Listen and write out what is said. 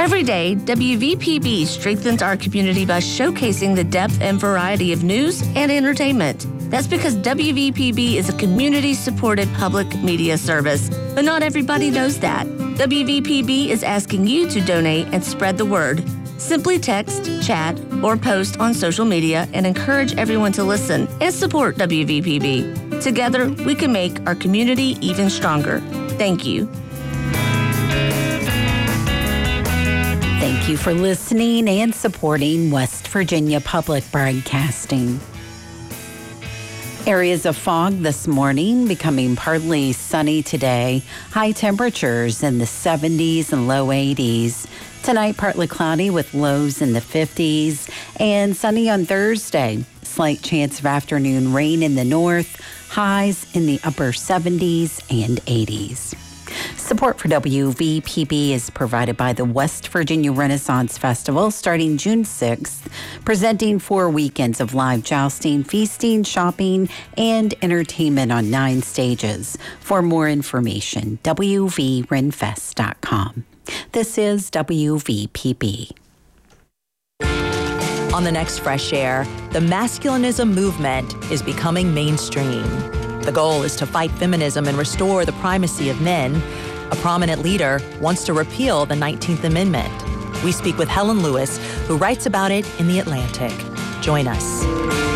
Every day, WVPB strengthens our community by showcasing the depth and variety of news and entertainment. That's because WVPB is a community-supported public media service, but not everybody knows that. WVPB is asking you to donate and spread the word. Simply text, chat, or post on social media and encourage everyone to listen and support WVPB. Together, we can make our community even stronger. Thank you. Thank you for listening and supporting West Virginia Public Broadcasting. Areas of fog this morning, becoming partly sunny today. High temperatures in the 70s and low 80s. Tonight, partly cloudy with lows in the 50s. And sunny on Thursday. Slight chance of afternoon rain in the north. Highs in the upper 70s and 80s. Support for WVPB is provided by the West Virginia Renaissance Festival starting June 6th, presenting 4 weekends of live jousting, feasting, shopping, and entertainment on 9 stages. For more information, wvrenfest.com. This is WVPB. On the next Fresh Air, the masculinism movement is becoming mainstream. The goal is to fight feminism and restore the primacy of men. A prominent leader wants to repeal the 19th Amendment. We speak with Helen Lewis, who writes about it in The Atlantic. Join us.